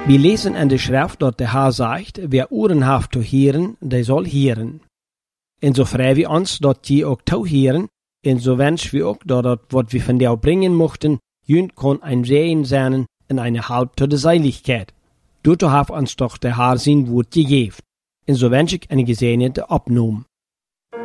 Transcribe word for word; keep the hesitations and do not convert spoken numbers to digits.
Wir lesen in der Schrift, dass der Herr sagt, wer Ohren hat zu hören, der soll hören. Und so freuen wir uns, dass die auch zu hören, und so wünschen wir auch, dass das, was wir von dir bringen möchten, jünd kann ein Sehen sein in eine Halb zu der Seiligkeit. Dazu hat uns doch der Herr sein Wort gegeben. Und so wünsche ich eine gesegnete Abnahme.